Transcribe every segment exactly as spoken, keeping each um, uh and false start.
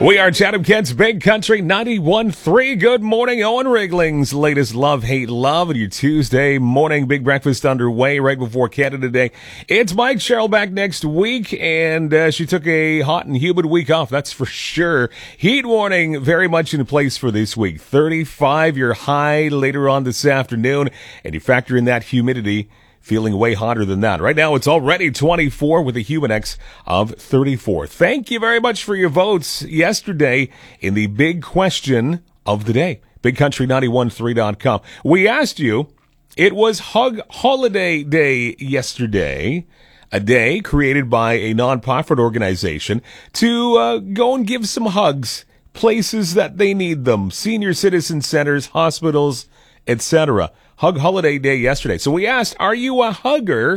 We are Chatham Kent's Big Country ninety-one point three. Good morning, Owen Rigling's latest Love, Hate, Love, and your Tuesday morning big breakfast underway right before Canada Day. It's Mike Cheryl back next week, and uh, she took a hot and humid week off, that's for sure. Heat warning very much in place for this week. thirty-five your high later on this afternoon, and you factor in that humidity. Feeling way hotter than that. Right now, it's already twenty-four with a Humidex of thirty-four. Thank you very much for your votes yesterday in the big question of the day. big country nine one three dot com. We asked you, it was Hug Holiday Day yesterday, a day created by a non-profit organization to uh, go and give some hugs, places that they need them, senior citizen centers, hospitals, et cetera. Hug Holiday Day yesterday. So we asked, are you a hugger?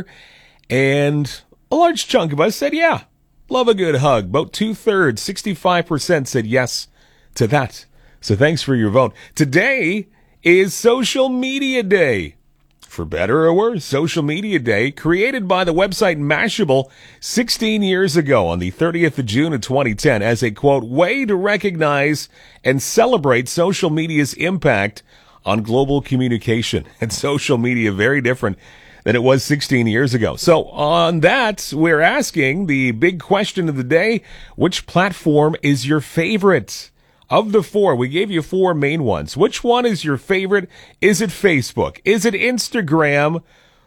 And a large chunk of us said, yeah, love a good hug. About two-thirds, sixty-five percent said yes to that. So thanks for your vote. Today is Social Media Day. For better or worse, Social Media Day, created by the website Mashable sixteen years ago on the thirtieth of June of twenty ten as a, quote, way to recognize and celebrate social media's impact on global communication. And social media very different than it was sixteen years ago. So on that, we're asking the big question of the day, which platform is your favorite? Of the four, we gave you four main ones. Which one is your favorite? Is it Facebook? Is it Instagram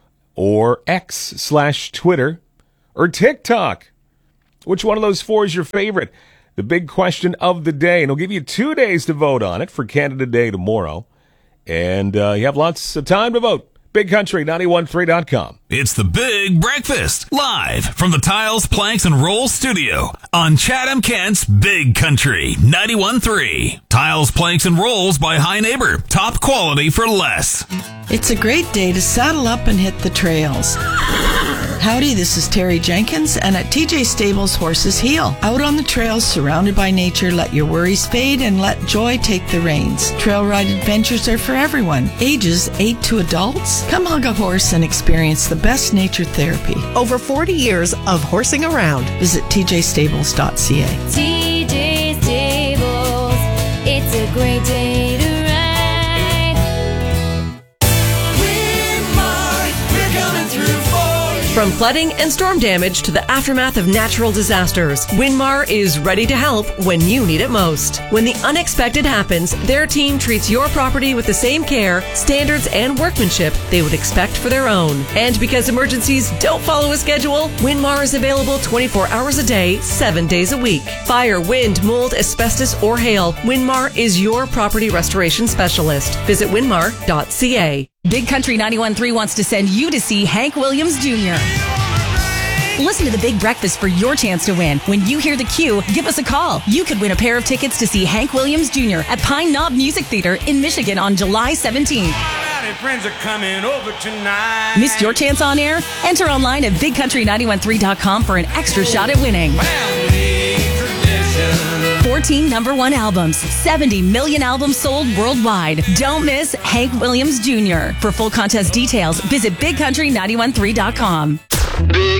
or X slash Twitter or TikTok? Which one of those four is your favorite? The big question of the day. And we'll give you two days to vote on it for Canada Day tomorrow. And uh, you have lots of time to vote. big country nine one three dot com. It's the Big Breakfast, live from the Tiles, Planks, and Rolls studio on Chatham Kent's Big Country ninety-one point three. Tiles, Planks, and Rolls by High Neighbor. Top quality for less. It's a great day to saddle up and hit the trails. Howdy, this is Terry Jenkins, and at T J Stables Horses Heel. Out on the trails, surrounded by nature, let your worries fade and let joy take the reins. Trail ride adventures are for everyone. Ages eight to adults. Come hug a horse and experience the best nature therapy. Over forty years of horsing around. Visit t j stables dot c a. T J Stables, it's a great day to From flooding and storm damage to the aftermath of natural disasters, Winmar is ready to help when you need it most. When the unexpected happens, their team treats your property with the same care, standards, and workmanship they would expect for their own. And because emergencies don't follow a schedule, Winmar is available twenty-four hours a day, seven days a week. Fire, wind, mold, asbestos, or hail, Winmar is your property restoration specialist. Visit winmar dot c a. Big Country ninety-one point three wants to send you to see Hank Williams Junior Listen to the Big Breakfast for your chance to win. When you hear the cue, give us a call. You could win a pair of tickets to see Hank Williams Junior at Pine Knob Music Theater in Michigan on July seventeenth. Friends are coming over tonight. Missed your chance on air? Enter online at big country nine one three dot com for an extra shot at winning. fourteen number one albums, seventy million albums sold worldwide. Don't miss Hank Williams Junior For full contest details, visit big country nine one three dot com. Big